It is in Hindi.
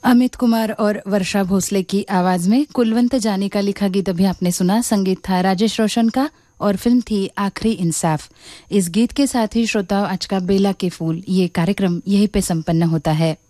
अमित कुमार और वर्षा भोसले की आवाज में कुलवंत जानी का लिखा गीत अभी आपने सुना। संगीत था राजेश रोशन का और फिल्म थी आखिरी इंसाफ। इस गीत के साथ ही श्रोताओं, आज का बेला के फूल ये कार्यक्रम यहीं पे संपन्न होता है।